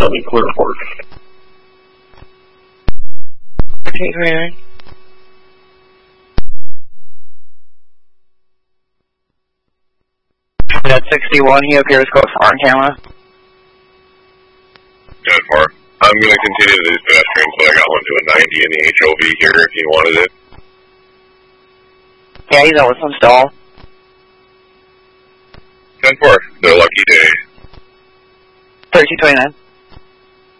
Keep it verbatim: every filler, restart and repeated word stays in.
Tell me clear report. thirteen twenty-nine. At sixty-one, he appears close on camera. ten four. I'm going to continue these pedestrians, but I got one to a ninety in the H O V here if you wanted it. Yeah, he's on with some stall. ten four. They're lucky day. thirteen twenty-nine.